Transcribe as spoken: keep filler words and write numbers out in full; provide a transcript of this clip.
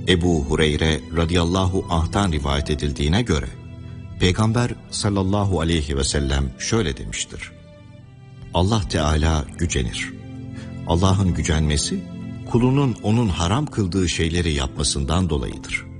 Ebu Hureyre radıyallahu anh'tan rivayet edildiğine göre Peygamber sallallahu aleyhi ve sellem şöyle demiştir: Allah Teala gücenir. Allah'ın gücenmesi kulunun onun haram kıldığı şeyleri yapmasından dolayıdır.